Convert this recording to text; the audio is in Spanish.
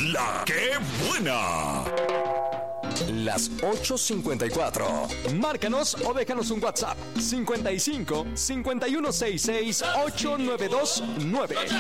La que buena. Las 8:54. Márcanos o déjanos un WhatsApp. 55 5166 8929.